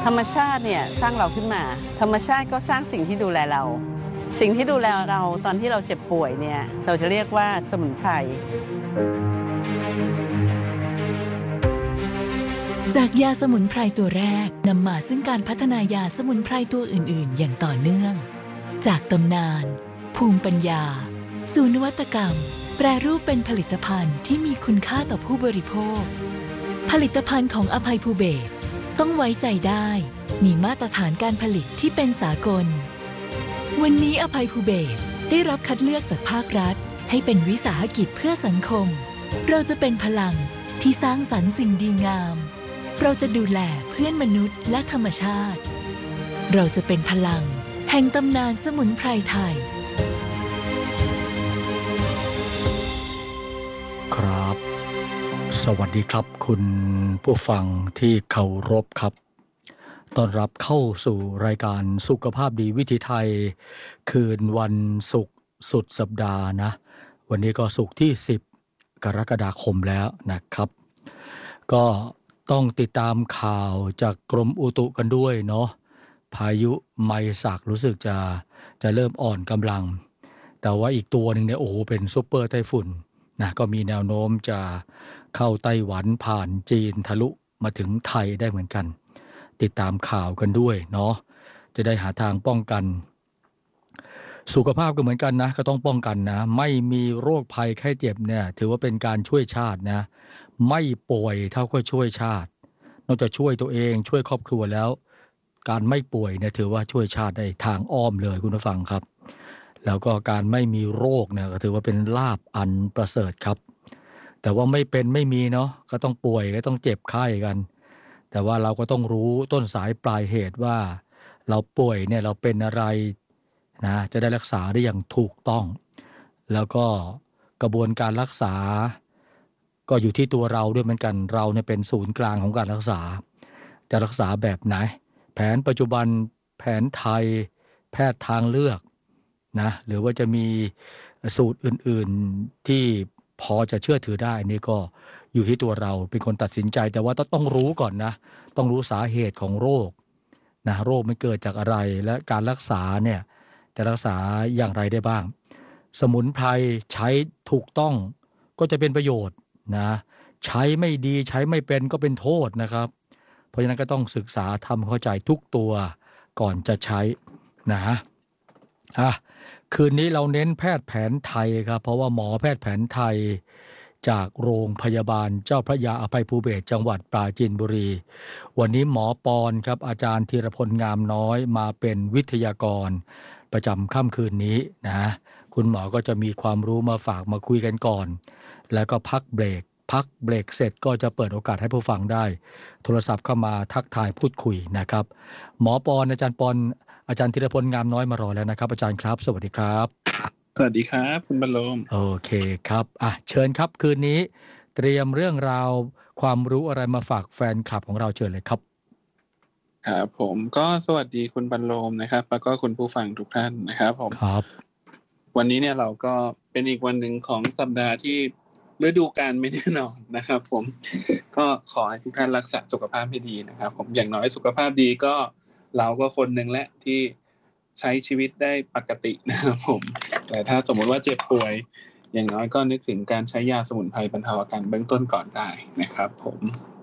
ธรรมชาติเนี่ยสร้างเราขึ้นมาธรรมชาติก็สร้างสิ่งที่ดูแลเราสิ่งที่ดูแลเราตอนที่เราเจ็บป่วยเนี่ยเราจะเรียกว่าสมุนไพรจากยาสมุนไพรตัวแรกนำมาซึ่งการพัฒนายาสมุนไพรตัวอื่นๆอย่างต่อเนื่องจากตำนานภูมิปัญญาสู่นวัตกรรมแปรรูปเป็นผลิตภัณฑ์ที่มีคุณค่าต่อผู้บริโภคผลิตภัณฑ์ของอภัยภูเบศรต้องไว้ใจได้มีมาตรฐานการผลิตที่เป็นสากลวันนี้อภัยภูเบศรได้รับคัดเลือกจากภาครัฐให้เป็นวิสาหกิจเพื่อสังคมเราจะเป็นพลังที่สร้างสรรค์สิ่งดีงามเราจะดูแลเพื่อนมนุษย์และธรรมชาติเราจะเป็นพลังแห่งตำนานสมุนไพรไทยครับสวัสดีครับคุณผู้ฟังที่เคารพครับต้อนรับเข้าสู่รายการสุขภาพดีวิถีไทยคืนวันศุกร์สุดสัปดาห์นะวันนี้ก็ศุกร์ที่10กรกฎาคมแล้วนะครับก็ต้องติดตามข่าวจากกรมอุตุกันด้วยเนาะพายุไมศักรู้สึกจะเริ่มอ่อนกำลังแต่ว่าอีกตัวหนึ่งเนี่ยโอ้โหเป็นซุปเปอร์ไต้ฝุ่นนะก็มีแนวโน้มจะเข้าไต้หวันผ่านจีนทะลุมาถึงไทยได้เหมือนกันติดตามข่าวกันด้วยเนาะจะได้หาทางป้องกันสุขภาพก็เหมือนกันนะก็ต้องป้องกันนะไม่มีโรคภัยไข้เจ็บเนี่ยถือว่าเป็นการช่วยชาตินะไม่ป่วยเท่าก็ช่วยชาตินอกจากช่วยตัวเองช่วยครอบครัวแล้วการไม่ป่วยเนี่ยถือว่าช่วยชาติได้ทางอ้อมเลยคุณผู้ฟังครับแล้วก็การไม่มีโรคเนี่ยก็ถือว่าเป็นลาภอันประเสริฐครับแต่ว่าไม่เป็นไม่มีเนาะก็ต้องป่วยก็ต้องเจ็บไข้กันแต่ว่าเราก็ต้องรู้ต้นสายปลายเหตุว่าเราป่วยเนี่ยเราเป็นอะไรนะจะได้รักษาได้อย่างถูกต้องแล้วก็กระบวนการรักษาก็อยู่ที่ตัวเราด้วยเหมือนกันเราเนี่ยเป็นศูนย์กลางของการรักษาจะรักษาแบบไหนแผนปัจจุบันแผนไทยแพทย์ทางเลือกนะหรือว่าจะมีสูตรอื่นๆที่พอจะเชื่อถือได้นี่ก็อยู่ที่ตัวเราเป็นคนตัดสินใจแต่ว่าต้องรู้ก่อนนะต้องรู้สาเหตุของโรคนะโรคมันเกิดจากอะไรและการรักษาเนี่ยจะรักษาอย่างไรได้บ้างสมุนไพรใช้ถูกต้องก็จะเป็นประโยชน์นะใช้ไม่ดีใช้ไม่เป็นก็เป็นโทษนะครับเพราะฉะนั้นก็ต้องศึกษาทำเข้าใจทุกตัวก่อนจะใช้นะคืนนี้เราเน้นแพทย์แผนไทยครับเพราะว่าหมอแพทย์แผนไทยจากโรงพยาบาลเจ้าพระยาอภัยภูเบศรจังหวัดปราจีนบุรีวันนี้หมอปอนครับอาจารย์ธีรพลงามน้อยมาเป็นวิทยากรประจำค่ำคืนนี้นะคุณหมอก็จะมีความรู้มาฝากมาคุยกันก่อนแล้วก็พักเบรกเสร็จก็จะเปิดโอกาสให้ผู้ฟังได้โทรศัพท์เข้ามาทักทายพูดคุยนะครับหมอปอนอาจารย์ปอนอาจารย์ธีรพลงามน้อยมารอแล้วนะครับอาจารย์ครับสวัสดีครับสวัสดีครับคุณบรรลมโอเคครับเชิญครับคืนนี้เตรียมเรื่องราวความรู้อะไรมาฝากแฟนคลับของเราเชิญเลยครับครับผมก็สวัสดีคุณบรรลมนะครับแล้วก็คุณผู้ฟังทุกท่านนะครับผมครับวันนี้เนี่ยเราก็เป็นอีกวันหนึ่งของสัปดาห์ที่ฤดูกาลไม่แน่นอนนะครับผมก็ขอให้ทุกท่านรักษาสุขภาพให้ดีนะครับผมอย่างน้อยสุขภาพดีก็เราก็คนหนึ่งแหละที่ใช้ชีวิตได้ปกตินะครับผมแต่ถ้าสมมติว่าเจ็บป่วยอย่างน้อยก็นึกถึงการใช้ยาสมุนไพรบรรเทาอาการเบื้องต้นก่อนได้นะครับผม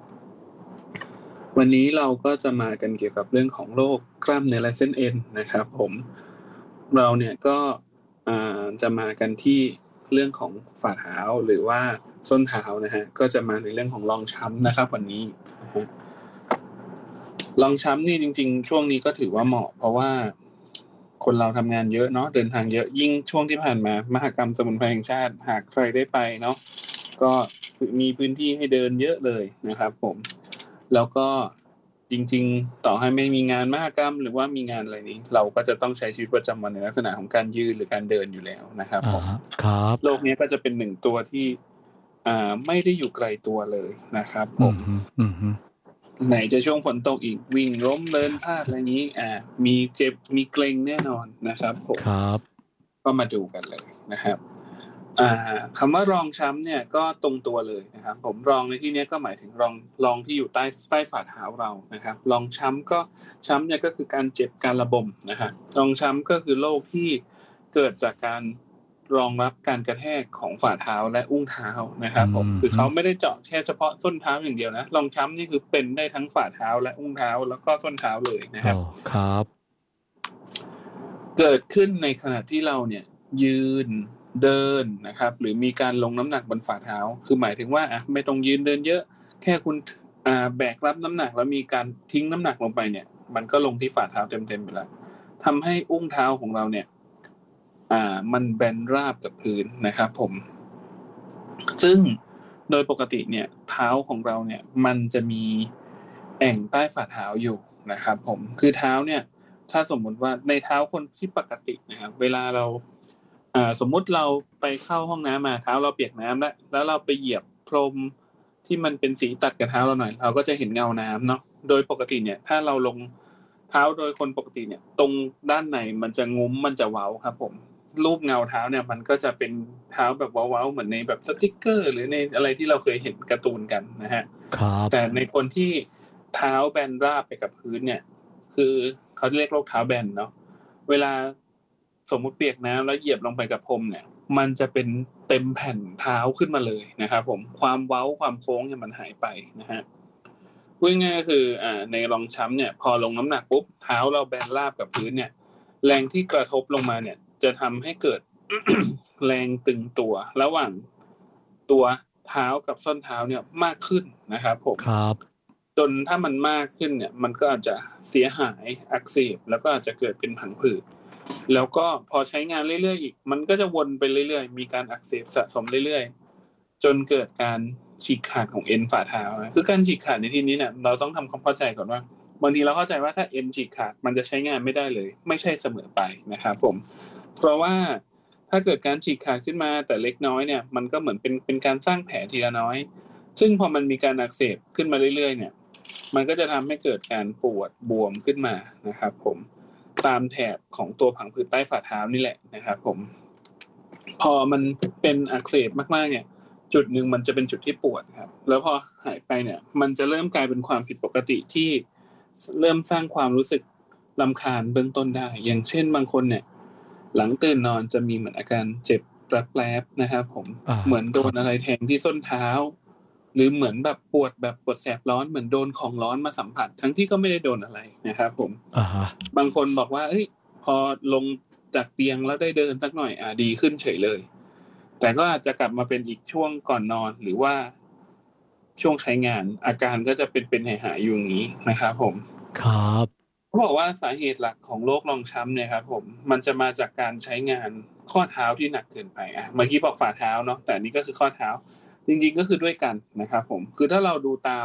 วันนี้เราก็จะมากันเกี่ยวกับเรื่องของโรคกล้ามเนื้อและเส้นเอ็นนะครับผมเราเนี่ยก็จะมากันที่เรื่องของฝ่าเท้าหรือว่าส้นเท้านะฮะก็จะมาในเรื่องของรองช้ำนะครับวันนี้นะฮะรองช้ำนี่จริงๆช่วงนี้ก็ถือว่าเหมาะเพราะว่าคนเราทำงานเยอะเนาะเดินทางเยอะยิ่งช่วงที่ผ่านมามหกรรมสมุนไพรแห่งชาติหากใครได้ไปเนาะก็มีพื้นที่ให้เดินเยอะเลยนะครับผมแล้วก็จริงๆต่อให้ไม่มีงานมหกรรมหรือว่ามีงานอะไรนี้เราก็จะต้องใช้ชีวิตประจำวันในลักษณะของการยืนหรือการเดินอยู่แล้วนะครับผมครับโรคนี้ก็จะเป็นหนึ่งตัวที่ไม่ได้อยู่ไกลตัวเลยนะครับผมไหนจะช่วงฝนตกอีกวิ่งล้มเดินพลาดอะไรนี้มีเจ็บมีเกร็งแน่นอนนะครับผมครับก็มาดูกันเลยนะครับคำว่ารองช้ำเนี่ยก็ตรงตัวเลยนะครับผมรองในที่นี้ก็หมายถึงรองที่อยู่ใต้ฝ่าเท้าเรานะครับรองช้ำก็ช้ำเนี่ยก็คือการเจ็บการระบมนะฮะรองช้ำก็คือโรคที่เกิดจากการรองรับการกระแทกของฝ่าเท้าและอุ้งเท้านะครับผมคือเขาไม่ได้เจาะแค่เฉพาะส้นเท้าอย่างเดียวนะรองช้ำนี่คือเป็นได้ทั้งฝ่าเท้าและอุ้งเท้าแล้วก็ส้นเท้าเลยนะครับครับเกิดขึ้นในขณะที่เราเนี่ยยืนเดินนะครับหรือมีการลงน้ำหนักบนฝ่าเท้าคือหมายถึงว่าไม่ต้องยืนเดินเยอะแค่คุณแบกรับน้ำหนักแล้วมีการทิ้งน้ำหนักลงไปเนี่ยมันก็ลงที่ฝ่าเท้าเต็มๆไปแล้วทำให้อุ้งเท้าของเราเนี่ยมันแบนราบกับพื้นนะครับผมซึ่งโดยปกติเนี่ยเท้าของเราเนี่ยมันจะมีแอ่งใต้ฝ่าเท้าอยู่นะครับผมคือเท้าเนี่ยถ้าสมมุติว่าในเท้าคนที่ปกตินะครับเวลาเราสมมุติเราไปเข้าห้องน้ำมาเท้าเราเปียกน้ำแล้วเราไปเหยียบพรมที่มันเป็นสีตัดกับเท้าเราหน่อยเราก็จะเห็นเงาน้ำเนาะโดยปกติเนี่ยถ้าเราลงเท้าโดยคนปกติเนี่ยตรงด้านในมันจะงุ้มมันจะเว้าครับผมรูปเงาเท้าเนี่ยมันก็จะเป็นเท้าแบบเว้าๆเหมือนในแบบสติ๊กเกอร์หรือในอะไรที่เราเคยเห็นการ์ตูนกันนะฮะแต่ในคนที่เท้าแบนราบไปกับพื้นเนี่ยคือเขาเรียกโรคเท้าแบนเนาะเวลาสมมุติเปียกน้ำแล้วเหยียบลงไปกับพรมเนี่ยมันจะเป็นเต็มแผ่นเท้าขึ้นมาเลยนะครับผมความเว้าความโค้งเนี่ยมันหายไปนะฮะพูดง่ายๆก็คือในรองช้ำเนี่ยพอลงน้ำหนักปุ๊บเท้าเราแบนราบกับพื้นเนี่ยแรงที่กระทบลงมาเนี่ยจะทำให้เกิด แรงตึงตัวระหว่างตัวเท้ากับส้นเท้าเนี่ยมากขึ้นนะครับผมครับจนถ้ามันมากขึ้นเนี่ยมันก็อาจจะเสียหายอักเสบแล้วก็อาจจะเกิดเป็นผังผืดแล้วก็พอใช้งานเรื่อยๆอีกมันก็จะวนไปเรื่อยๆมีการอักเสบสะสมเรื่อยๆจนเกิดการฉีกขาดของเอ็นฝ่าเท้าคือการฉีกขาดในที่นี้เนี่ยเราต้องทำความเข้าใจก่อนว่าบางทีเราเข้าใจว่าถ้าเอ็นฉีกขาดมันจะใช้งานไม่ได้เลยไม่ใช่เสมอไปนะครับผมเพราะว่าถ้าเกิดการฉีกขาดขึ้นมาแต่เล็กน้อยเนี่ยมันก็เหมือนเป็นการสร้างแผลทีละน้อยซึ่งพอมันมีการอักเสบขึ้นมาเรื่อยๆเนี่ยมันก็จะทำให้เกิดการปวดบวมขึ้นมานะครับผมตามแถบของตัวผังผืดใต้ฝ่าเท้านี่แหละนะครับผมพอมันเป็นอักเสบมากๆเนี่ยจุดหนึ่งมันจะเป็นจุดที่ปวดครับแล้วพอหายไปเนี่ยมันจะเริ่มกลายเป็นความผิดปกติที่เริ่มสร้างความรู้สึกรำคาญเบื้องต้นได้อย่างเช่นบางคนเนี่ยหลังตื่นนอนจะมีเหมือนอาการเจ็บแปลบๆนะครับผมเหมือนโดนอะไรแทงที่ส้นเท้าหรือเหมือนแบบปวดแสบร้อนเหมือนโดนของร้อนมาสัมผัสทั้งที่ก็ไม่ได้โดนอะไรนะครับผมบางคนบอกว่าเอ้ยพอลงจากเตียงแล้วได้เดินสักหน่อยดีขึ้นเฉยเลยแต่ก็อาจจะกลับมาเป็นอีกช่วงก่อนนอนหรือว่าช่วงใช้งานอาการก็จะเป็นหายๆอยู่อย่างนี้นะครับผมครับเขาบอกว่าสาเหตุหลักของโรครองช้ำเนี่ยครับผมมันจะมาจากการใช้งานข้อเท้าที่หนักเกินไปเมื่อกี้บอกฝ่าเท้าเนาะแต่นี่ก็คือข้อเท้าจริงๆก็คือด้วยกันนะครับผมคือถ้าเราดูตาม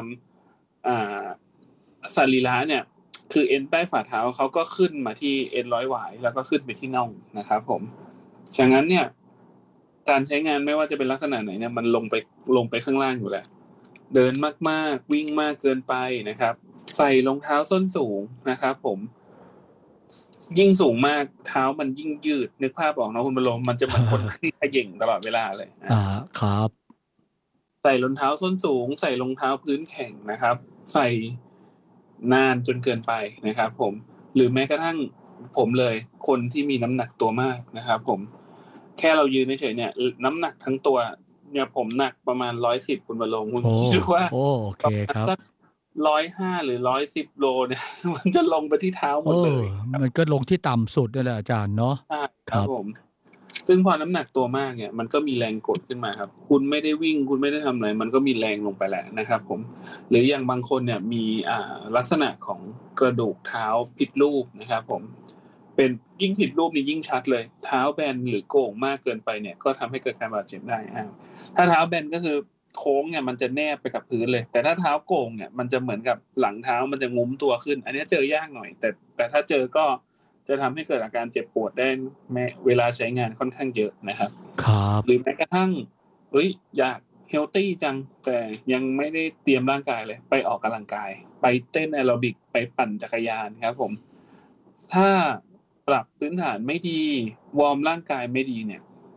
สรีระเนี่ยคือเอ็นใต้ฝ่าเท้าเขาก็ขึ้นมาที่เอ็นร้อยหวายแล้วก็ขึ้นไปที่น่องนะครับผมฉะนั้นเนี่ยการใช้งานไม่ว่าจะเป็นลักษณะไหนเนี่ยมันลงไปข้างล่างอยู่แล้วเดินมากๆวิ่งมากเกินไปนะครับใส่รองเท้าส้นสูงนะครับผมยิ่งสูงมากเท้ามันยิ่งยืดนึกภาพออกนะคุณบรมมันจะเหมือนคนที่เขย่งตลอดเวลาเลยครับใส่รองเท้าส้นสูงใส่รองเท้าพื้นแข็งนะครับใส่นานจนเกินไปนะครับผมหรือแม้กระทั่งผมเลยคนที่มีน้ำหนักตัวมากนะครับผมแค่เรายืนเฉยๆเนี่ยน้ำหนักทั้งตัวเนี่ยผมหนักประมาณ110คุณบรมคุณคิดว่าโอเคครับสัก105หรือ110โลเนี่ยมันจะลงไปที่เท้าหมดเลยมันก็ลงที่ต่ำสุดนั่นแหละอาจารย์เนาะครับผมซึ่งพอน้ำหนักตัวมากเนี่ยมันก็มีแรงกดขึ้นมาครับคุณไม่ได้วิ่งคุณไม่ได้ทำอะไรมันก็มีแรงลงไปแหละนะครับผมหรืออย่างบางคนเนี่ยมีลักษณะของกระดูกเท้าผิดรูปนะครับผมเป็นยิ่งผิดรูปนี่ยิ่งชัดเลยเท้าแบนหรือโก่งมากเกินไปเนี่ยก็ทำให้เกิดการบาดเจ็บได้ถ้าเท้าแบนก็คือโค้งเนี่ยมันจะแนบไปกับพื้นเลยแต่ถ้าเท้าโก่งเนี่ยมันจะเหมือนกับหลังเท้ามันจะงุ้มตัวขึ้นอันนี้เจอยากหน่อยแต่ถ้าเจอก็จะทำให้เกิดอาการเจ็บปวดได้เวลาใช้งานค่อนข้างเยอะนะครับครับหรือแม้กระทั่งอยากเฮลตี้จังแต่ยังไม่ได้เตรียมร่างกายเลยไปออกกำลังกายไปเต้นแอโรบิกไปปั่นจักรยานครับผมถ้าปรับพื้นฐานไม่ดีวอร์มร่างกายไม่ดีเนี่ย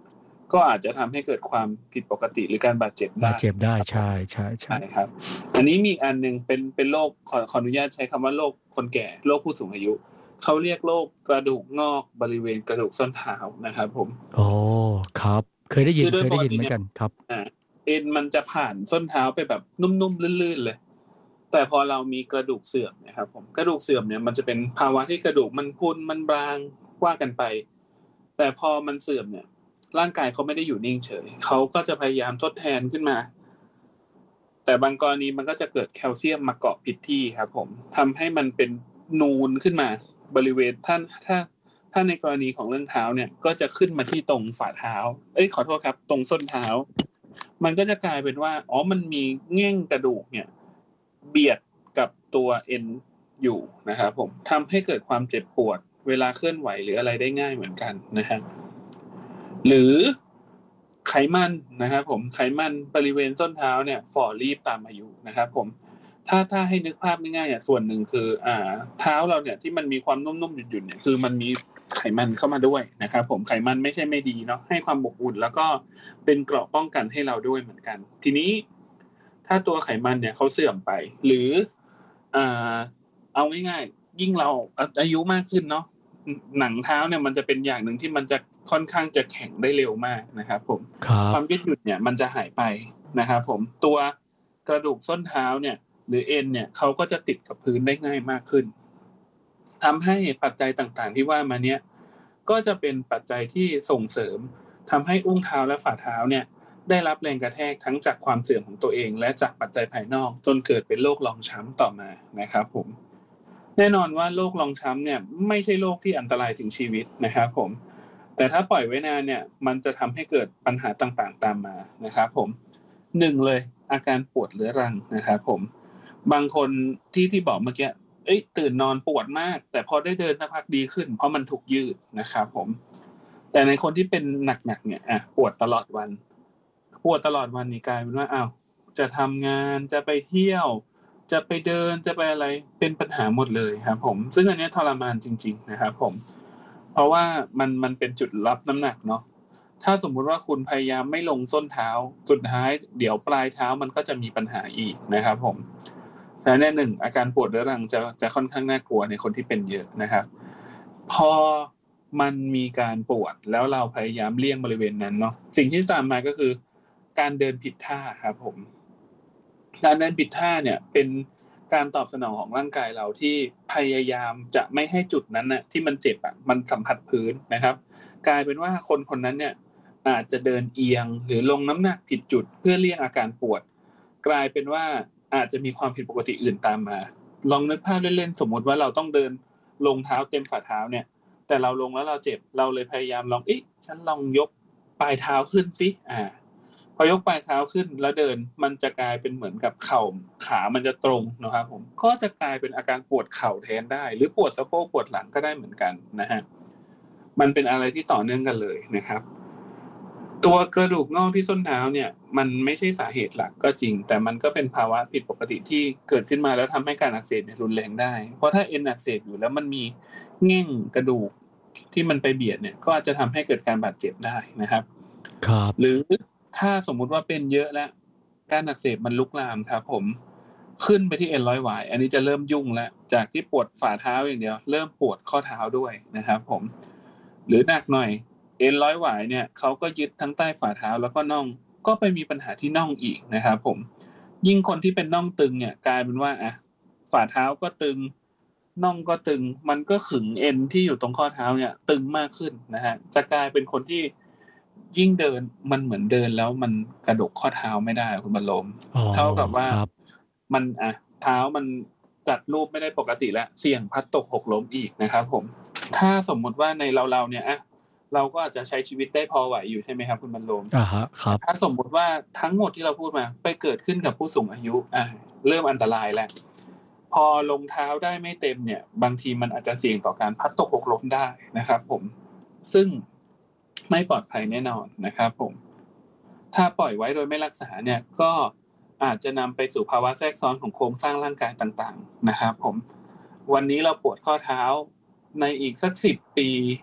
ก็อาจจะทำให้เกิดความผิดปกติหรือการบาดเจ็บได้ใช่ครับอันนี้มีอีกอันนึงเป็นโรคขออนุญาตใช้คำว่าโรคคนแก่โรคผู้สูงอายุเขาเรียกโรคกระดูกงอกบริเวณกระดูกส้นเท้านะครับผมอ๋อครับเคยได้ยินเหมือนกันครับเอ็นมันจะผ่านส้นเท้าไปแบบนุ่มๆลื่นๆเลยแต่พอเรามีกระดูกเสื่อมนะครับผมกระดูกเสื่อมเนี่ยมันจะเป็นภาวะที่กระดูกมันพุนมันบางว่ากันไปแต่พอมันเสื่อมเนี่ยร่างกายเขาไม่ได้อยู่นิ่งเฉยเขาก็จะพยายามทดแทนขึ้นมาแต่บางกรณีมันก็จะเกิดแคลเซียมมาเกาะผิดที่ครับผมทำให้มันเป็นนูนขึ้นมาบริเวณถ้าในกรณีของเรื่องเท้าเนี่ยก็จะขึ้นมาที่ตรงฝ่าเท้าขอโทษครับตรงส้นเท้ามันก็จะกลายเป็นว่ามันมีแง่งกระดูกเนี่ยเบียดกับตัวเอ็นอยู่นะครับผมทำให้เกิดความเจ็บปวดเวลาเคลื่อนไหวหรืออะไรได้ง่ายเหมือนกันนะฮะหรือไขมันนะครับผมไขมันบริเวณส้นเท้าเนี่ยฝ่อรีบตามอายุนะครับผมถ้าให้นึกภาพง่ายๆส่วนหนึ่งคือเท้าเราเนี่ยที่มันมีความนุ่มๆหยุ่นๆเนี่ยคือมันมีไขมันเข้ามาด้วยนะครับผมไขมันไม่ใช่ไม่ดีเนาะให้ความอบอุ่นแล้วก็เป็นเกราะป้องกันให้เราด้วยเหมือนกันทีนี้ถ้าตัวไขมันเนี่ยเขาเสื่อมไปหรือเอาง่ายๆยิ่งเราอายุมากขึ้นเนาะหนังเท้าเนี่ยมันจะเป็นอย่างหนึ่งที่มันจะค่อนข้างจะแข็งได้เร็วมากนะครับผมความยืดหยุ่นเนี่ยมันจะหายไปนะครับผมตัวกระดูกส้นเท้าเนี่ยหรือเอ็นเนี่ยเขาก็จะติดกับพื้นได้ง่ายมากขึ้นทำให้ปัจจัยต่างๆที่ว่ามาเนี้ยก็จะเป็นปัจจัยที่ส่งเสริมทำให้อุ้งเท้าและฝ่าเท้าเนี่ยได้รับแรงกระแทกทั้งจากความเสื่อมของตัวเองและจากปัจจัยภายนอกจนเกิดเป็นโรครองช้ำต่อมานะครับผมแน่นอนว่าโรครองช้ำเนี่ยไม่ใช่โรคที่อันตรายถึงชีวิตนะครับผมแต่ถ้าปล่อยไว้นานเนี่ยมันจะทำให้เกิดปัญหาต่างๆตามมานะครับผม1เลยอาการปวดเรื้อรังนะครับผมบางคนที่บอกเมื่อกี้ตื่นนอนปวดมากแต่พอได้เดินสักพักดีขึ้นเพราะมันถูกยืดนะครับผมแต่ในคนที่เป็นหนักๆเนี่ยปวดตลอดวันนี่กลายเป็นว่าจะทำงานจะไปเที่ยวจะไปเดินจะไปอะไรเป็นปัญหาหมดเลยครับผมซึ่งอันนี้ทรมานจริงๆนะครับผมเพราะว่ามันเป็นจุดรับน้ำหนักเนาะถ้าสมมุติว่าคุณพยายามไม่ลงส้นเท้าสุดท้ายเดี๋ยวปลายเท้ามันก็จะมีปัญหาอีกนะครับผมแต่แน่หนึ่งอาการปวดเรื้อรังจะค่อนข้างน่ากลัวในคนที่เป็นเยอะนะครับพอมันมีการปวดแล้วเราพยายามเลี่ยงบริเวณนั้นเนาะสิ่งที่ตามมาก็คือการเดินผิดท่าครับผมการเดินผิดท่าเนี่ยเป็นการตอบสนองของร่างกายเราที่พยายามจะไม่ให้จุดนั้นน่ะที่มันเจ็บมันสัมผัสพื้นนะครับกลายเป็นว่าคนนั้นเนี่ยอาจจะเดินเอียงหรือลงน้ำหนักผิดจุดเพื่อเลี่ยงอาการปวดกลายเป็นว่าอาจจะมีความผิดปกติอื่นตามมาลองนึกภาพเล่นๆสมมติว่าเราต้องเดินลงเท้าเต็มฝ่าเท้าเนี่ยแต่เราลงแล้วเราเจ็บเราเลยพยายามลองฉันลองยกปลายเท้าขึ้นสิพอยกปลายเท้าขึ้นแล้วเดินมันจะกลายเป็นเหมือนกับขามันจะตรงนะครับผมก็จะกลายเป็นอาการปวดเข่าแทนได้หรือปวดสะโพกปวดหลังก็ได้เหมือนกันนะฮะมันเป็นอะไรที่ต่อเนื่องกันเลยนะครับตัวกระดูกงอกที่ส้นเท้าเนี่ยมันไม่ใช่สาเหตุหลักก็จริงแต่มันก็เป็นภาวะผิดปกติที่เกิดขึ้นมาแล้วทำให้การอักเสบรุนแรงได้เพราะถ้าเอ็นอักเสบอยู่แล้วมันมีแง่งกระดูกที่มันไปเบียดเนี่ยก็อาจจะทำให้เกิดการบาดเจ็บได้นะครับครับหรือถ้าสมมุติว่าเป็นเยอะแล้วการอักเสบมันลุกลามครับผมขึ้นไปที่เอ็นร้อยหวายอันนี้จะเริ่มยุ่งแล้วจากที่ปวดฝ่าเท้าอย่างเดียวเริ่มปวดข้อเท้าด้วยนะครับผมหรือหนักหน่อยเอ็นร้อยหวายเนี่ยเขาก็ยึดทั้งใต้ฝ่าเท้าแล้วก็น่องก็ไปมีปัญหาที่น่องอีกนะครับผมยิ่งคนที่เป็นน่องตึงเนี่ยกลายเป็นว่าฝ่าเท้าก็ตึงน่องก็ตึงมันก็ขึงเอ็นที่อยู่ตรงข้อเท้าเนี่ยตึงมากขึ้นนะฮะจะกลายเป็นคนที่ยิ่งเดินมันเหมือนเดินแล้วมันกระดกข้อเท้าไม่ได้คุณบรรลมเท่ากับว่ามันเท้ามันจัดรูปไม่ได้ปกติแล้วเสี่ยงพัดตกหกล้มอีกนะครับผมถ้าสมมุติว่าในเราเนี่ยเราก็อาจจะใช้ชีวิตได้พอไหวอยู่ใช่ไหมครับคุณบรรลมครับถ้าสมมุติว่าทั้งหมดที่เราพูดมาไปเกิดขึ้นกับผู้สูงอายุเริ่มอันตรายแล้วพอลงเท้าได้ไม่เต็มเนี่ยบางทีมันอาจจะเสี่ยงต่อการพัดตกหกล้มได้นะครับผมซึ่งไม่ปลอดภัยแน่นอนนะครับผมถ้าปล่อยไว้โดยไม่รักษาเนี่ยก็อาจจะนำไปสู่ภาวะแทรกซ้อนของโครงสร้างร่างกายต่างๆนะครับผมวันนี้เราปวดข้อเท้าในอีกสัก10 ปี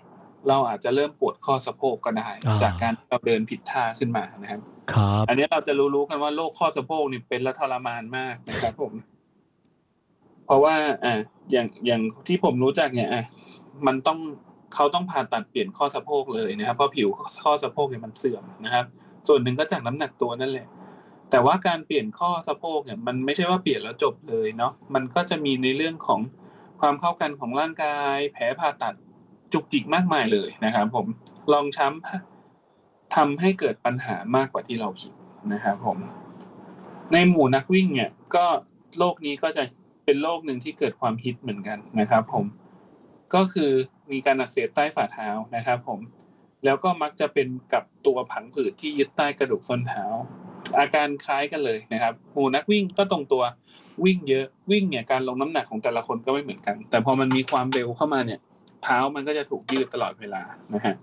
เราอาจจะเริ่มปวดข้อสะโพกก็ได้จากการเราเดินผิดท่าขึ้นมานะครับครับอันนี้เราจะรู้กันว่าโรคข้อสะโพกนี่เป็นและทรมานมากนะครับผมเพราะว่าอย่างที่ผมรู้จักเนี่ยมันเขาต้องผ่าตัดเปลี่ยนข้อสะโพกเลยนะครับเพราะผิวข้อสะโพกเนี่ยมันเสื่อมนะครับส่วนหนึ่งก็จากน้ำหนักตัวนั่นแหละแต่ว่าการเปลี่ยนข้อสะโพกเนี่ยมันไม่ใช่ว่าเปลี่ยนแล้วจบเลยเนาะมันก็จะมีในเรื่องของความเข้ากันของร่างกายแผลผ่าตัดจุกจิกมากมายเลยนะครับผมรองช้ำทำให้เกิดปัญหามากกว่าที่เราคิดนะครับผมในหมู่นักวิ่งเนี่ยก็โรคนี้ก็จะเป็นโรคหนึ่งที่เกิดความฮิตเหมือนกันนะครับผมก็คือมีการอักเสบใต้ฝ่าเท้านะครับผมแล้วก็มักจะเป็นกับตัวผังผืดที่ยึดใต้กระดูกส้นเท้าอาการคล้ายกันเลยนะครับหมู่นักวิ่งก็ตรงตัววิ่งเยอะวิ่งเนี่ยการลงน้ำหนักของแต่ละคนก็ไม่เหมือนกันแต่พอมันมีความเร็วเข้ามาเนี่ยเท้ามันก็จะถูกยืดตลอดเวลานะฮะ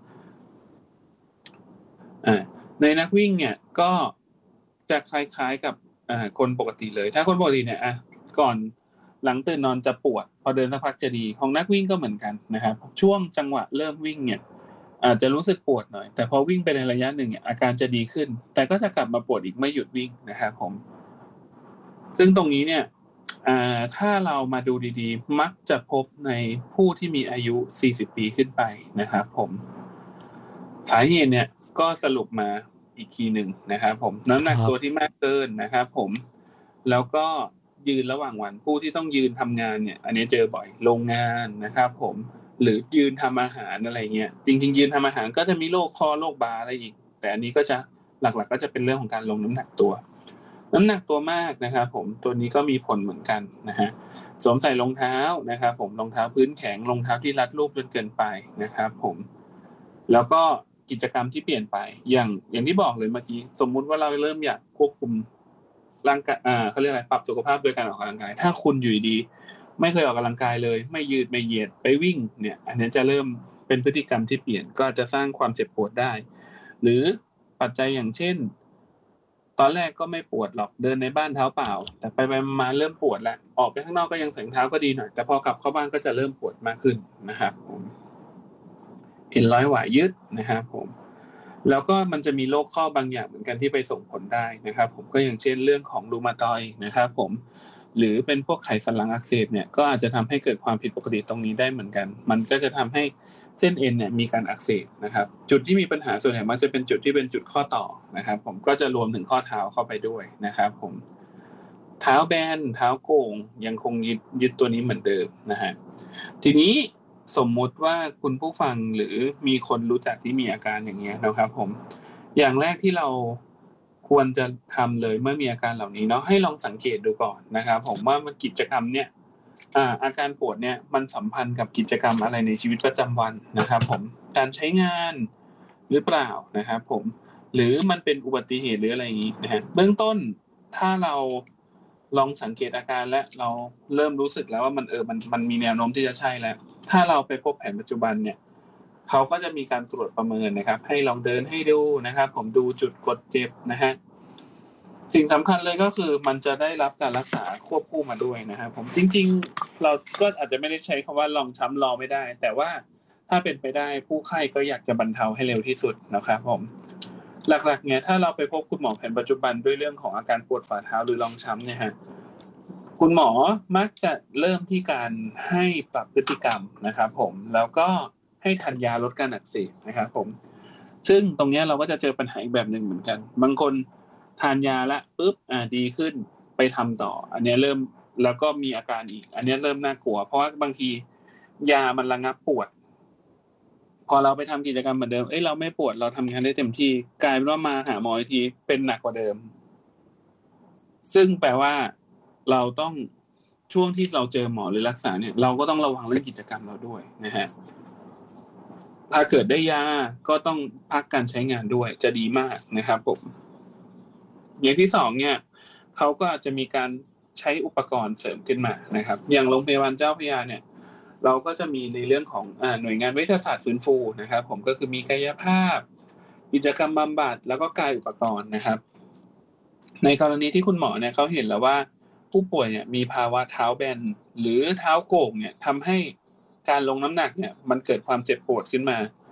ในนักวิ่งเนี่ยก็จะคล้ายๆกับคนปกติเลยถ้าคนปกติเนี่ยก่อนหลังตื่นนอนจะปวดพอเดินสักพักจะดีของนักวิ่งก็เหมือนกันนะครับช่วงจังหวะเริ่มวิ่งเนี่ยอาจจะรู้สึกปวดหน่อยแต่พอวิ่งไปในระยะหนึ่งเนี่ยอาการจะดีขึ้นแต่ก็จะกลับมาปวดอีกไม่หยุดวิ่งนะครับผมซึ่งตรงนี้เนี่ยถ้าเรามาดูดีๆมักจะพบในผู้ที่มีอายุ40ปีขึ้นไปนะครับผมสาเหตุเนี่ยก็สรุปมาอีกทีหนึ่งนะครับผมน้ำหนักตัวที่มากเกินนะครับผมแล้วก็ยืนระหว่างวันผู้ที่ต้องยืนทำงานเนี่ยอันนี้เจอบ่อยโรงงานนะครับผมหรือยืนทำอาหารอะไรเงี้ยจริงๆยืนทำอาหารก็จะมีโรคคอโรคบาอะไรอีกแต่อันนี้ก็จะหลักๆก็จะเป็นเรื่องของการลงน้ำหนักตัวมากนะครับผมตัวนี้ก็มีผลเหมือนกันนะฮะสวมใส่รองเท้านะครับผมรองเท้าพื้นแข็งรองเท้าที่รัดรูปจนเกินไปนะครับผมแล้วก็กิจกรรมที่เปลี่ยนไปอย่างที่บอกเลยเมื่อกี้สมมุติว่าเราเริ่มอยากควบคุมร่างกายเขาเรียกอะไรปรับสุขภาพโดยการออกกำลังกายถ้าคุณอยู่ดีไม่เคยออกกำลังกายเลยไม่ยืดไม่เหยียดไปวิ่งเนี่ยอันนี้จะเริ่มเป็นพฤติกรรมที่เปลี่ยนก็จะสร้างความเจ็บปวดได้หรือปัจจัยอย่างเช่นตอนแรกก็ไม่ปวดหรอกเดินในบ้านเท้าเปล่าแต่ไปมาเริ่มปวดแล้วออกไปข้างนอกก็ยังใส่เท้าก็ดีหน่อยแต่พอกลับเข้าบ้านก็จะเริ่มปวดมากขึ้นนะครับผมเอ็นร้อยหวายยืดนะครับผมแล้วก็มันจะมีโรคข้อบางอย่างเหมือนกันที่ไปส่งผลได้นะครับผมก็อย่างเช่นเรื่องของรูมาตอยด์นะครับผมหรือเป็นพวกไขสันหลังอักเสบเนี่ยก็อาจจะทำให้เกิดความผิดปกติตรงนี้ได้เหมือนกันมันก็จะทำให้เส้นเอ็นเนี่ยมีการอักเสบนะครับจุดที่มีปัญหาส่วนใหญ่มักจะเป็นจุดที่เป็นจุดข้อต่อนะครับผมก็จะรวมถึงข้อเท้าเข้าไปด้วยนะครับผมเท้าแบนเท้าโก่งยังคงยึดตัวนี้เหมือนเดิมนะฮะทีนี้สมมุติว่าคุณผู้ฟังหรือมีคนรู้จักที่มีอาการอย่างเงี้ยนะครับผมอย่างแรกที่เราควรจะทำเลยเมื่อมีอาการเหล่านี้เนาะให้ลองสังเกตดูก่อนนะครับผมว่ามันกิจกรรมเนี่ยอาการปวดเนี่ยมันสัมพันธ์กับกิจกรรมอะไรในชีวิตประจำวันนะครับผมการใช้งานหรือเปล่านะครับผมหรือมันเป็นอุบัติเหตุหรืออะไรอย่างนี้นะฮะเบื้องต้นถ้าเราลองสังเกตอาการและเราเริ่มรู้สึกแล้วว่ามันมีแนวโน้มที่จะใช่แล้วถ้าเราไปพบแผนปัจจุบันเนี่ยเขาก็จะมีการตรวจประเมินนะครับให้ลองเดินให้ดูนะครับผมดูจุดกดเจ็บนะฮะสิ่งสำคัญเลยก็คือมันจะได้รับการรักษาควบคู่มาด้วยนะครับผมจริงๆเราก็อาจจะไม่ได้ใช้คำว่าลองช้ำรอไม่ได้แต่ว่าถ้าเป็นไปได้ผู้ไข้ก็อยากจะบรรเทาให้เร็วที่สุดนะครับผมหลักๆเนี่ยถ้าเราไปพบคุณหมอแผนปัจจุบันด้วยเรื่องของอาการปวดฝ่าเท้าหรือรองช้ำเนี่ยฮะคุณหมอมักจะเริ่มที่การให้ปรับพฤติกรรมนะครับผมแล้วก็ให้ทานยาลดการอักเสบนะครับผมซึ่งตรงนี้เราก็จะเจอปัญหาอีกแบบนึงเหมือนกันบางคนทานยาละปุ๊บดีขึ้นไปทำต่ออันนี้เริ่มแล้วก็มีอาการอีกอันนี้เริ่มน่ากลัวเพราะว่าบางทียามันระงับปวดพอเราไปทำกิจกรรมเหมือนเดิมเราไม่ปวดเราทำงานได้เต็มที่กลายเป็นว่ามาหาหมออีกทีเป็นหนักกว่าเดิมซึ่งแปลว่าเราต้องช่วงที่เราเจอหมอหรือรักษาเนี่ยเราก็ต้องระวังเรื่องกิจกรรมเราด้วยนะฮะถ้าเกิดได้ยาก็ต้องพักการใช้งานด้วยจะดีมากนะครับผมอย่างที่สองเนี่ยเขาก็อาจจะมีการใช้อุปกรณ์เสริมขึ้นมานะครับอย่างโรงพยาบาลเจ้าพระยาเนี่ยเราก็จะมีในเรื่องของหน่วยงานเวชศาสตร์ฟื้นฟูนะครับผมก็คือมีกายภาพกิจกรรมบำบัดแล้วก็กายอุปกรณ์นะครับในกรณีที่คุณหมอเนี่ยเขาเห็นแล้วว่าผู้ป่วยเนี่ยมีภาวะเท้าแบนหรือเท้าโก่งเนี่ยทำให้การลงน้ำหนักเนี่ยมันเกิดความเจ็บปวดขึ้นมา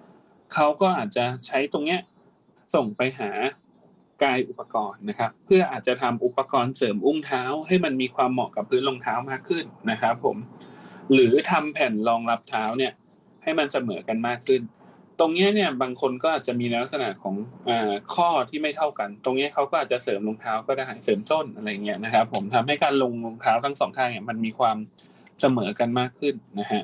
เขาก็อาจจะใช้ตรงเนี้ยส่งไปหากายอุปกรณ์นะครับเพื่ออาจจะทำอุปกรณ์เสริมอุ้งเท้าให้มันมีความเหมาะกับพื้นรองเท้ามากขึ้นนะครับผมหรือทำแผ่นรองรับเท้าเนี่ยให้มันเสมอกันมากขึ้นตรงนี้เนี่ยบางคนก็อาจจะมีลักษณะของข้อที่ไม่เท่ากันตรงนี้เขาก็อาจจะเสริมรองเท้าก็ได้เสริมส้นอะไรเงี้ยนะครับผมทำให้การลงรองเท้าทั้งสองข้างเนี่ยมันมีความเสมอกันมากขึ้นนะฮะ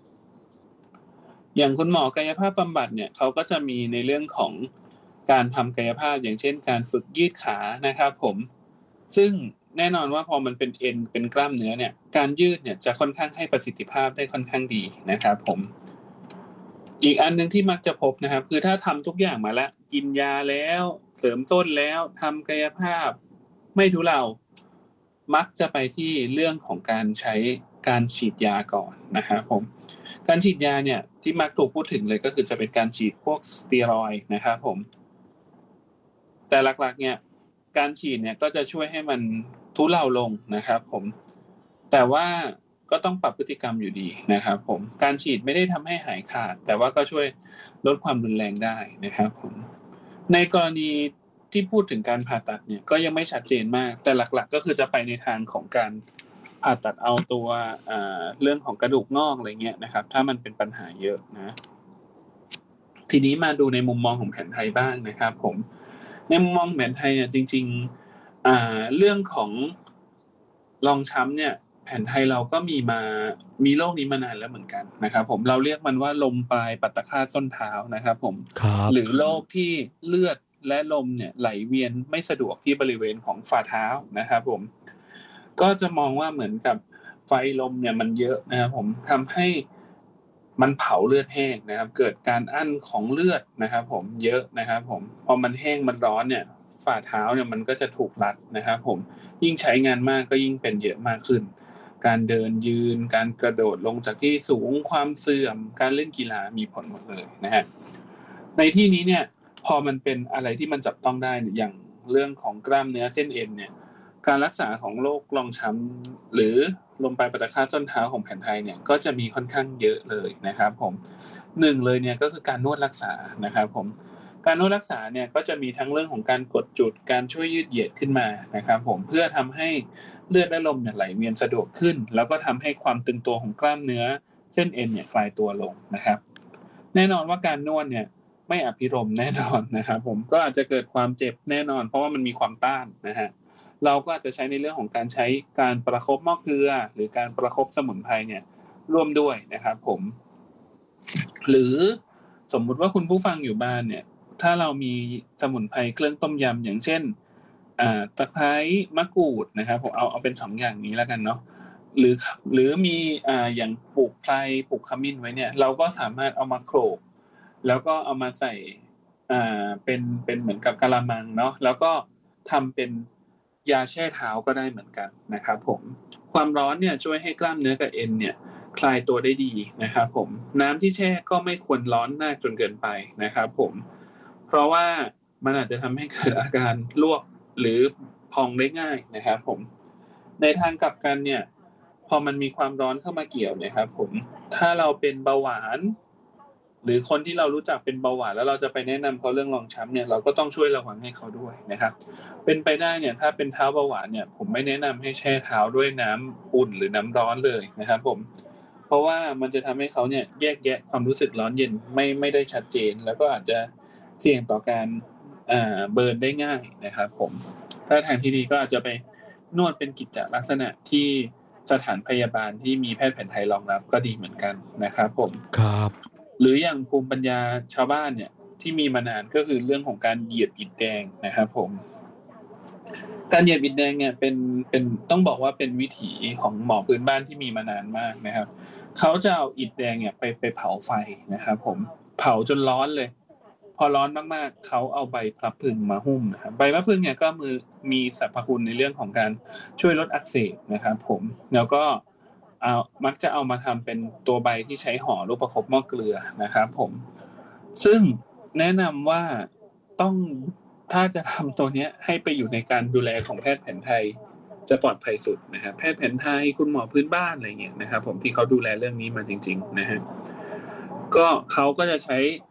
อย่างคุณหมอกายภาพบำบัดเนี่ยเขาก็จะมีในเรื่องของการทำกายภาพอย่างเช่นการฝึกยืดขานะครับผมซึ่งแน่นอนว่าพอมันเป็นเอ็นเป็นกล้ามเนื้อเนี่ยการยืดเนี่ยจะค่อนข้างให้ประสิทธิภาพได้ค่อนข้างดีนะครับผมอีกอันนึงที่มักจะพบนะครับคือถ้าทำทุกอย่างมาแล้วกินยาแล้วเสริมส้นแล้วทำกายภาพไม่ทุเลามักจะไปที่เรื่องของการใช้การฉีดยาก่อนนะครับผมการฉีดยาเนี่ยที่มักถูกพูดถึงเลยก็คือจะเป็นการฉีดพวกสเตียรอยด์นะครับผมแต่หลักๆเนี่ยการฉีดเนี่ยก็จะช่วยให้มันทุเลาลงนะครับผมแต่ว่าก็ต้องปรับพฤติกรรมอยู่ดีนะครับผมการฉีดไม่ได้ทำให้หายขาดแต่ว่าก็ช่วยลดความรุนแรงได้นะครับผมในกรณีที่พูดถึงการผ่าตัดเนี่ยก็ยังไม่ชัดเจนมากแต่หลักๆก็คือจะไปในทางของการผ่าตัดเอาตัวเรื่องของกระดูกงอกอะไรเงี้ยนะครับถ้ามันเป็นปัญหาเยอะนะทีนี้มาดูในมุมมองของแผนไทยบ้างนะครับผมในมุมมองแผนไทยเนี่ยจริงๆเรื่องของรองช้ำเนี่ยแผนไทยเราก็มีโรคนี้มานานแล้วเหมือนกันนะครับผมเราเรียกมันว่าลมปลายปัตตฆาตส้นเท้านะครับผมหรือโรคที่เลือดและลมเนี่ยไหลเวียนไม่สะดวกที่บริเวณของฝ่าเท้านะครับผมก็จะมองว่าเหมือนกับไฟลมเนี่ยมันเยอะนะครับผมทำให้มันเผาเลือดแห้งนะครับเกิดการอั้นของเลือดนะครับผมเยอะนะครับผมพอมันแห้งมันร้อนเนี่ยฝ่าเท้าเนี่ยมันก็จะถูกรัดนะครับผมยิ่งใช้งานมากก็ยิ่งเป็นเยอะมากขึ้นการเดินยืนการกระโดดลงจากที่สูงความเสื่อมการเล่นกีฬามีผลหมดเลยนะฮะในที่นี้เนี่ยพอมันเป็นอะไรที่มันจับต้องได้อย่างเรื่องของกล้ามเนื้อเส้นเอ็นเนี่ยการรักษาของโรครองช้ำหรือลมปลายปัตตฆาตส้นเท้าของแผนไทยเนี่ยก็จะมีค่อนข้างเยอะเลยนะครับผมหนึ่งเลยเนี่ยก็คือการนวดรักษานะครับผมการนวดรักษาเนี่ยก็จะมีทั้งเรื่องของการกดจุดการช่วยยืดเหยียดขึ้นมานะครับผมเพื่อทำให้เลือดและลมเนี่ยไหลเวียนสะดวกขึ้นแล้วก็ทำให้ความตึงตัวของกล้ามเนื้อเส้นเอ็นเนี่ยคลายตัวลงนะครับแน่นอนว่าการนวดเนี่ยไม่อภิรมย์แน่นอนนะครับผมก็อาจจะเกิดความเจ็บแน่นอนเพราะว่ามันมีความต้านนะฮะเราก็อาจจะใช้ในเรื่องของการใช้การประคบหม้อเกลือหรือการประคบสมุนไพรเนี่ยร่วมด้วยนะครับผมหรือสมมุติว่าคุณผู้ฟังอยู่บ้านเนี่ยถ้าเรามีสมุนไพรเครื่องต้มยำอย่างเช่นตะไคร้มะกรูดนะครับผมเอาเป็น2อย่างนี้แล้วกันเนาะหรือมีอย่างปลูกไพรปลูกขมิ้นไว้เนี่ยเราก็สามารถเอามาโขลกแล้วก็เอามาใส่เป็นเหมือนกับกะละมังเนาะแล้วก็ทำเป็นยาแช่เท้าก็ได้เหมือนกันนะครับผมความร้อนเนี่ยช่วยให้กล้ามเนื้อกับเอ็นเนี่ยคลายตัวได้ดีนะครับผมน้ำที่แช่ก็ไม่ควรร้อนมากจนเกินไปนะครับผมเพราะว่ามันอาจจะทำให้เกิดอาการลวกหรือพองได้ง่ายนะครับผมในทางกลับกันเนี่ยพอมันมีความร้อนเข้ามาเกี่ยวเนี่ยครับผมถ้าเราเป็นเบาหวานหรือคนที่เรารู้จักเป็นเบาหวานแล้วเราจะไปแนะนำเขาเรื่องรองช้ำเนี่ยเราก็ต้องช่วยระวังให้เขาด้วยนะครับเป็นไปได้เนี่ยถ้าเป็นเท้าเบาหวานเนี่ยผมไม่แนะนำให้แช่เท้าด้วยน้ำอุ่นหรือน้ำร้อนเลยนะครับผมเพราะว่ามันจะทำให้เขาเนี่ยแยกแยะความรู้สึกร้อนเย็นไม่ได้ชัดเจนแล้วก็อาจจะเสี่ยงต่อการเบิร์นได้ง่ายนะครับผมถ้าทางที่ดีก็อาจจะไปนวดเป็นกิจลักษณะที่สถานพยาบาลที่มีแพทย์แผนไทยรองรับก็ดีเหมือนกันนะครับผมครับหรืออย่างภูมิปัญญาชาวบ้านเนี่ยที่มีมานานก็คือเรื่องของการเหยียบอิฐแดงนะครับผมการเหยียบอิฐแดงเนี่ยเป็นต้องบอกว่าเป็นวิถีของหมอพื้นบ้านที่มีมานานมากนะครับเขาจะเอาอิฐแดงเนี่ยไปเผาไฟนะครับผมเผาจนร้อนเลยพอร้อนมากๆเขาเอาใบพลับผึ้งมาหุ้มนะครับใบพลับผึ้งเนี่ยก็มีสรรพคุณในเรื่องของการช่วยลดอักเสบนะครับผมแล้วก็มักจะเอามาทำเป็นตัวใบที่ใช้ห่อลูกประคบหม้อเกลือนะครับผมซึ่งแนะนำว่าต้องถ้าจะทำตัวนี้ให้ไปอยู่ในการดูแลของแพทย์แผนไทยจะปลอดภัยสุดนะครับแพทย์แผนไทยคุณหมอพื้นบ้านอะไรเงี้ยนะครับผมที่เขาดูแลเรื่องนี้มาจริงๆนะฮะก็เขาก็จะใช้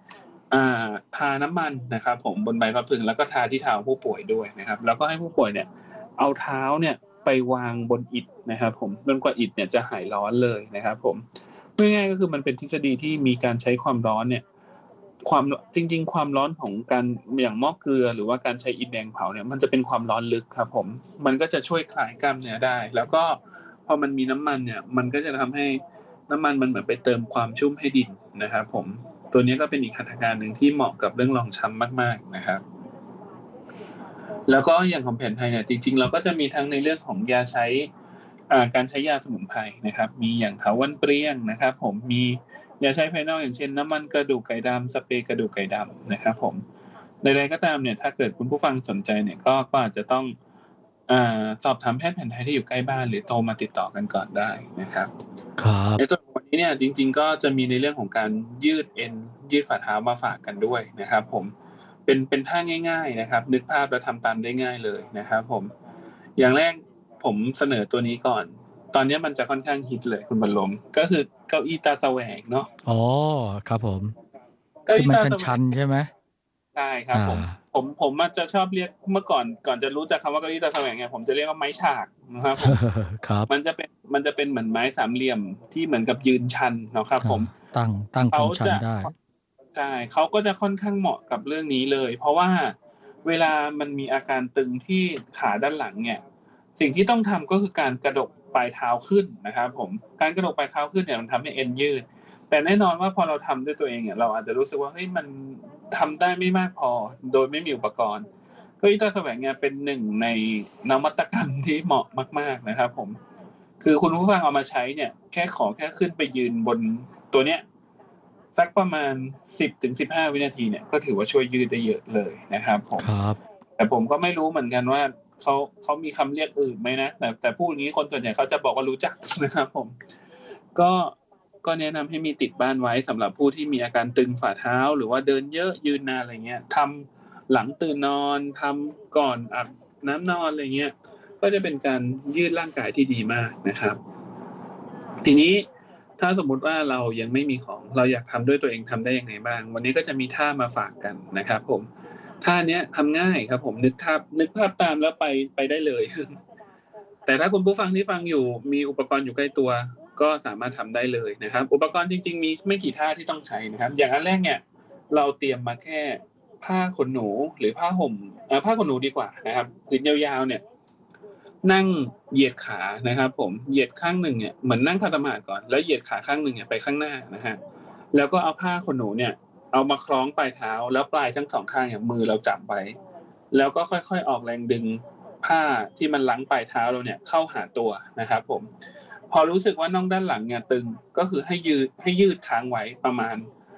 ทาน้ำมันนะครับผมบนใบพัดพึงแล้วก็ทาที่เท้าผู้ป่วยด้วยนะครับแล้วก็ให้ผู้ป่วยเนี่ยเอาเท้าเนี่ยไปวางบนอิฐนะครับผมจนกว่าอิฐเนี่ยจะหายร้อนเลยนะครับผมง่ายๆก็คือมันเป็นทฤษฎีที่มีการใช้ความร้อนเนี่ยความจริงๆความร้อนของการอย่างหม้อเกลือหรือว่าการใช้อิฐแดงเผาเนี่ยมันจะเป็นความร้อนลึกครับผมมันก็จะช่วยคลายกล้ามเนื้อได้แล้วก็พอมันมีน้ำมันเนี่ยมันก็จะทำให้น้ำมันมันเหมือนไปเติมความชุ่มให้ดินนะครับผมตัวนี้ก็เป็นอีกหัตถการหนึ่งที่เหมาะกับเรื่องรองช้ำมากๆนะครับแล้วก็อย่างของแผนไทยเนี่ยจริงๆเราก็จะมีทั้งในเรื่องของยาใช้การใช้ยาสมุนไพรนะครับมีอย่างเถาวัลย์เปรี้ยงนะครับผมมียาใช้ภายนอกอย่างเช่นน้ำมันกระดูกไก่ดำสเปรย์กระดูกไก่ดำนะครับผมใดๆก็ตามเนี่ยถ้าเกิดคุณผู้ฟังสนใจเนี่ยก็อาจจะต้องสอบถามแพทย์แผนไทยที่อยู่ใกล้บ้านหรือโทรมาติดต่อกันก่อนได้นะครับครับในส่วนวันนี้เนี่ยจริงๆก็จะมีในเรื่องของการยืดเอ็นยืดฝ่าเท้ามาฝากกันด้วยนะครับผมเป็นท่าง่ายๆนะครับนึกภาพแล้วทำตามได้ง่ายเลยนะครับผมอย่างแรกผมเสนอตัวนี้ก่อนตอนนี้มันจะค่อนข้างฮิตเลยคุณบรรลมก็คือเก้าอี้ตาแสวงเนาะอ๋อครับผมเก้าอี้มันตาแสวชังนๆใช่ไหมใช่ครับผมจะชอบเรียกเมื่อก่อนจะรู้จักคำว่าเก้าอี้ตาแสวงเนี่ยผมจะเรียกว่าไม้ฉากนะครับผมครับมันจะเป็นเหมือนไม้สามเหลี่ยมที่เหมือนกับยืนชันนะครับผมตั้งความชันได้ใช่เขาก็จะค่อนข้างเหมาะกับเรื่องนี้เลยเพราะว่าเวลามันมีอาการตึงที่ขาด้านหลังเนี่ยสิ่งที่ต้องทำก็คือการกระดกปลายเท้าขึ้นนะครับผมการกระดกปลายเท้าขึ้นเนี่ยมันทำให้เอ็นยืดแต่แน่นอนว่าพอเราทำด้วยตัวเองเนี่ยเราอาจจะรู้สึกว่าเฮ้ยมันทำได้ไม่มากพอโดยไม่มีอุปกรณ์เก้าอี้ตาแสวงเนี่ยเป็นหนึ่งในนวัตกรรมที่เหมาะมากๆนะครับผมคือคุณผู้ฟังเอามาใช้เนี่ยแค่ขึ้นไปยืนบนตัวเนี้ยสักประมาณ 10-15 วินาทีเนี่ยก็ถือว่าช่วยยืดได้เยอะเลยนะครับผมครับแต่ผมก็ไม่รู้เหมือนกันว่าเขามีคำเรียกอื่นไหมนะแต่พูดอย่างนี้คนส่วนใหญ่เขาจะบอกว่ารู้จักนะครับผมก็แนะนำให้มีติดบ้านไว้สำหรับผู้ที่มีอาการตึงฝ่าเท้าหรือว่าเดินเยอะยืนนานอะไรเงี้ยทำหลังตื่นนอนทำก่อนอาบน้ำนอนอะไรเงี้ยก็จะเป็นการยืดร่างกายที่ดีมากนะครับทีนี้ถ้าสมมุติว่าเรายังไม่มีของเราอยากทำด้วยตัวเองทำได้ยังไงบ้างวันนี้ก็จะมีท่ามาฝากกันนะครับผมท่าเนี้ยทำง่ายครับผมนึกภาพตามแล้วไปได้เลย แต่ถ้าคุณผู้ฟังที่ฟังอยู่มีอุปกรณ์อยู่ใกล้ตัวก็สามารถทำได้เลยนะครับอุปกรณ์จริงๆมีไม่กี่ท่าที่ต้องใช้นะครับอย่างอันแรกเนี่ยเราเตรียมมาแค่ผ้าขนหนูหรือผ้าห่มผ้าขนหนูดีกว่านะครับผืนยาวๆเนี่ยนั่งเหยียดขานะครับผมเหยียดข้างหนึ่งเนี่ยเหมือนนั่งขัดสมาธิก่อนแล้วเหยียดขาข้างหนึ่งเนี่ยไปข้างหน้านะฮะแล้วก็เอาผ้าขนหนูเนี่ยเอามาคล้องปลายเท้าแล้วปลายทั้งสองข้างเนี่ยมือเราจับไว้แล้วก็ค่อยๆออกแรงดึงผ้าที่มันลังปลายเท้าเราเนี่ยเข้าหาตัวนะครับผมพอรู้สึกว่าน่องด้านหลังเนี่ยตึงก็คือให้ยืดค้างไว้ประมาณ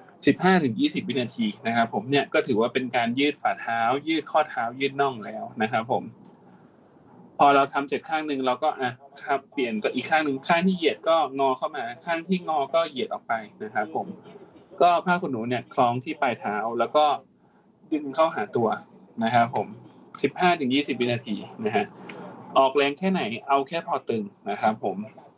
15-20 วินาทีนะครับผมเนี่ยก็ถือว่าเป็นการยืดฝ่าเท้ายืดข้อเท้ายืดน่องแล้วนะครับผมพอเราทำเสร็จข้างนึงเราก็ครับเปลี่ยนตัวอีกข้างนึงข้างที่เหยียดก็งอเข้ามาข้างที่งอก็เหยียดออกไปนะครับผมก็ผ้าขนหนูเนี่ยคล้องที่ปลายเท้าแล้วก็ดึงเข้าหาตัวนะครับผม 15-20 วินาทีนะฮะออกแรงแค่ไหนเอาแค่พอตึงนะครับผม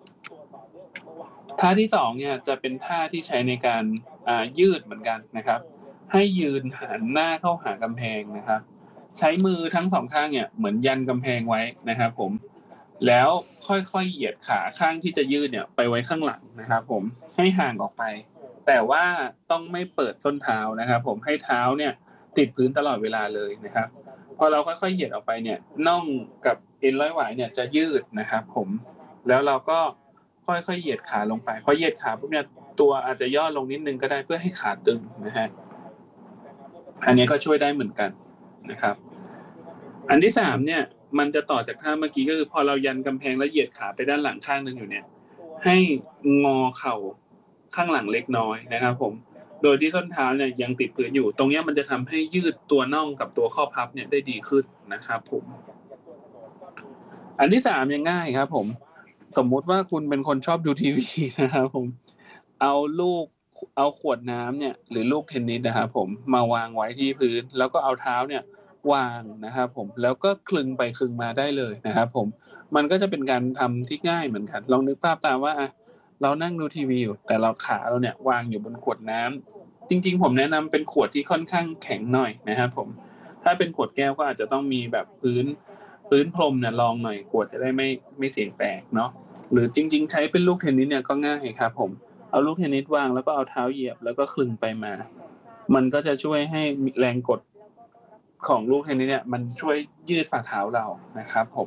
ท่าที่2เนี่ยจะเป็นท่าที่ใช้ในการยืดเหมือนกันนะครับให้ยืนหันหน้าเข้าหากำแพงนะครับใช้มือทั้งสองข้างเนี่ยเหมือนยันกำแพงไว้นะครับผมแล้วค่อยๆเหยียดขาข้างที่จะยืดเนี่ยไปไว้ข้างหลังนะครับผมให้ห่างออกไปแต่ว่าต้องไม่เปิดส้นเท้านะครับผมให้เท้าเนี่ยติดพื้นตลอดเวลาเลยนะครับพอเราค่อยๆเหยียดออกไปเนี่ยน่องกับเอ็นร้อยหวายเนี่ยจะยืดนะครับผมแล้วเราก็ค่อยๆเหยียดขาลงไปพอเหยียดขาปุ๊บเนี่ยตัวอาจจะย่อลงนิดนึงก็ได้เพื่อให้ขาตึงนะฮะอันนี้ก็ช่วยได้เหมือนกันนะครับอันที่3เนี่ยมันจะต่อจากท่าเมื่อกี้ก็คือพอเรายันกำแพงแล้วเหยียดขาไปด้านหลังข้างนึงอยู่เนี่ยให้งอเข่าข้างหลังเล็กน้อยนะครับผมโดยที่ส้นเท้าเนี่ยยังติดพื้นอยู่ตรงนี้มันจะทำให้ยืดตัวน่องกับตัวข้อพับเนี่ยได้ดีขึ้นนะครับผมอันที่3ยังง่ายครับผมสมมุติว่าคุณเป็นคนชอบดูทีวีนะครับผมเอาขวดน้ำเนี่ยหรือลูกเทนนิสนะครับผมมาวางไว้ที่พื้นแล้วก็เอาเท้าเนี่ยวางนะครับผมแล้วก็คลึงไปคลึงมาได้เลยนะครับผมมันก็จะเป็นการทำที่ง่ายเหมือนกันลองนึกภาพตามว่าเรานั่งดูทีวีอยู่แต่เราขาเราเนี่ยวางอยู่บนขวดน้ำจริงๆผมแนะนำเป็นขวดที่ค่อนข้างแข็งหน่อยนะครับผมถ้าเป็นขวดแก้วก็อาจจะต้องมีแบบพื้นพรมเนี่ยรองหน่อยขวดจะได้ไม่เสียงแตกเนาะหรือจริงๆใช้เป็นลูกเทนนิสเนี่ยก็ง่ายครับผมเอาลูกเทนนิสวางแล้วก็เอาเท้าเหยียบแล้วก็คลึงไปมามันก็จะช่วยให้แรงกดของลูกเทนนิสเนี่ยมันช่วยยืดฝ่าเท้าเรานะครับผม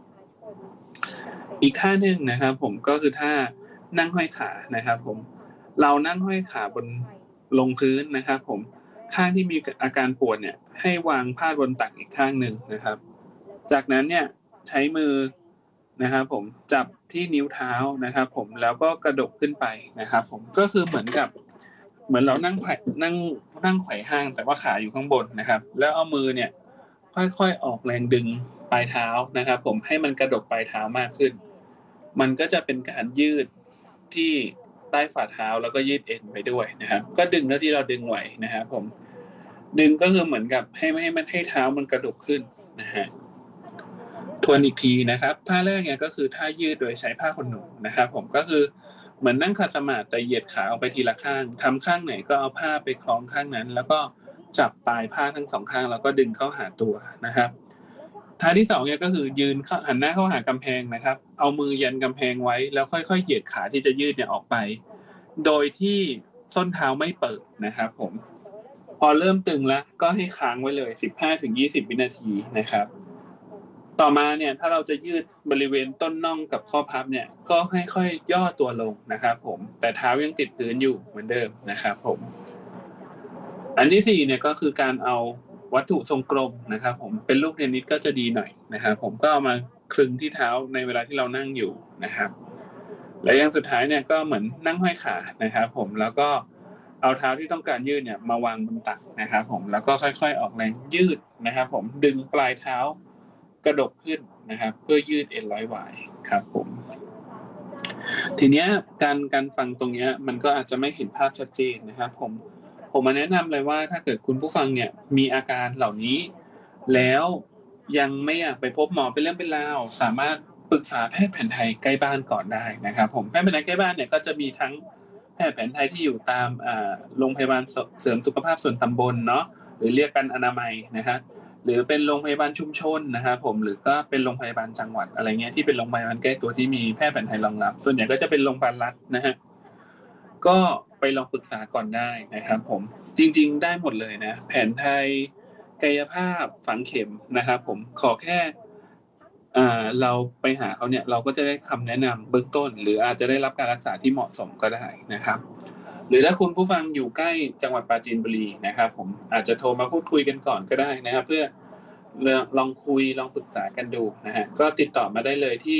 อีกท่านึงนะครับผมก็คือท่านั่งห้อยขานะครับผมเรานั่งห้อยขาบนลงพื้นนะครับผมข้างที่มีอาการปวดเนี่ยให้วางพาดบนตักอีกข้างนึงนะครับจากนั้นเนี่ยใช้มือนะครับผมจับที่นิ้วเท้านะครับผมแล้วก็กระดกขึ้นไปนะครับผมก็คือเหมือนเรานั่งไขว่ห้างแต่ว่าขาอยู่ข้างบนนะครับแล้วเอามือเนี่ยค่อยๆออกแรงดึงปลายเท้านะครับผมให้มันกระดกปลายเท้ามากขึ้นมันก็จะเป็นการยืดที่ใต้ฝ่าเท้าแล้วก็ยืดเอ็นไปด้วยนะครับก็ดึงเท่าที่เราดึงไหวนะครับผมดึงก็คือเหมือนกับให้เท้ามันกระดกขึ้นนะฮะทวนอีกทีนะครับท่าแรกเนี่ยก็คือท่ายืดโดยใช้ผ้าขนหนูนะครับผมก็คือเหมือนนั่งขัดสมาธิแต่เหยียดขาออกไปทีละข้างทำข้างไหนก็เอาผ้าไปคล้องข้างนั้นแล้วก็จับปลายผ้าทั้งสองข้างแล้วก็ดึงเข้าหาตัวนะครับท่าที่2เนี่ยก็คือยืนหันหน้าเข้าหากำแพงนะครับเอามือยันกำแพงไว้แล้วค่อยๆเหยียดขาที่จะยืดเนี่ยออกไปโดยที่ส้นเท้าไม่เปิดนะครับผมพอเริ่มตึงแล้วก็ให้ค้างไว้เลย 15-20 วินาทีนะครับต่อมาเนี่ยถ้าเราจะยืดบริเวณต้นน่องกับข้อพับเนี่ยก็ค่อยๆย่อตัวลงนะครับผมแต่เท้ายังติดพื้นอยู่เหมือนเดิมนะครับผมอันที่4เนี่ยก็คือการเอาวัตถุทรงกลมนะครับผมเป็นลูกเทนนิสก็จะดีหน่อยนะครับผมก็เอามาคลึงที่เท้าในเวลาที่เรานั่งอยู่นะครับและอย่างสุดท้ายเนี่ยก็เหมือนนั่งห้อยขานะครับผมแล้วก็เอาเท้าที่ต้องการยืดเนี่ยมาวางบนตักนะครับผมแล้วก็ค่อยๆออกแรงยืดนะครับผมดึงปลายเท้ากระดกขึ้นนะครับเพื่อยืดเอ็นร้อยหวายครับผมทีเนี้ยการฟังตรงเนี้ยมันก็อาจจะไม่เห็นภาพชัดเจนนะครับผมมาแนะนำเลยว่าถ้าเกิดคุณผู้ฟังเนี่ยมีอาการเหล่านี้แล้วยังไม่อยากไปพบหมอเป็นเรื่องเป็นราวสามารถปรึกษาแพทย์แผนไทยใกล้บ้านก่อนได้นะครับผมแพทย์แผนไทยใกล้บ้านเนี่ยก็จะมีทั้งแพทย์แผนไทยที่อยู่ตามโรงพยาบาลเสริมสุขภาพส่วนตำบลเนาะหรือเรียกกันอนามัยนะฮะหรือเป็นโรงพยาบาลชุมชนนะครับผมหรือก็เป็นโรงพยาบาลจังหวัดอะไรเงี้ยที่เป็นโรงพยาบาลใกล้ตัวที่มีแพทย์แผนไทยรองรับส่วนใหญ่ก็จะเป็นโรงพยาบาลรัฐนะฮะก็ไปลองปรึกษาก่อนได้นะครับผมจริงๆได้หมดเลยนะแผนไทยกายภาพฝังเข็มนะครับผมขอแค่เราไปหาเขาเนี่ยเราก็จะได้คำแนะนำเบื้องต้นหรืออาจจะได้รับการรักษาที่เหมาะสมก็ได้นะครับหรือถ้าคุณผู้ฟังอยู่ใกล้จังหวัดปราจีนบุรีนะครับผมอาจจะโทรมาพูดคุยกันก่อนก็ได้นะครับเพื่อลองคุยลองปรึกษากันดูนะฮะก็ติดต่อมาได้เลยที่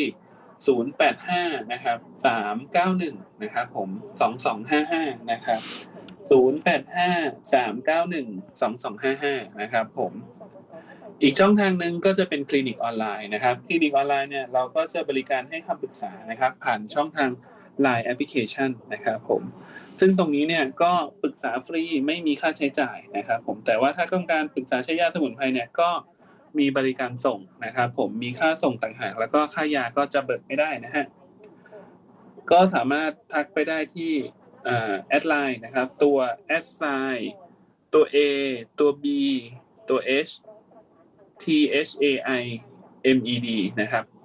085นะครับ391นะครับผม2255นะครับ085-391-2255นะครับผมอีกช่องทางนึงก็จะเป็นคลินิกออนไลน์นะครับคลินิกออนไลน์เนี่ยเราก็จะบริการให้คำปรึกษานะครับผ่านช่องทาง LINE แอปพลิเคชันนะครับผมซึ่งตรงนี้เนี่ยก็ปรึกษาฟรีไม่มีค่าใช้จ่ายนะครับผมแต่ว่าถ้าต้องการปรึกษาใช้ยาสมุนไพรเนี่ยก็มีบริการส่งนะครับผมมีค่าส่งต่างหากแล้วก็ค่ายาก็จะเบิกไม่ได้นะฮะก็สามารถทักไปได้ที่แอดไลน์นะครับตัวแอดไซน์ตัว A ตัว B ตัว H THAIMED นะครับ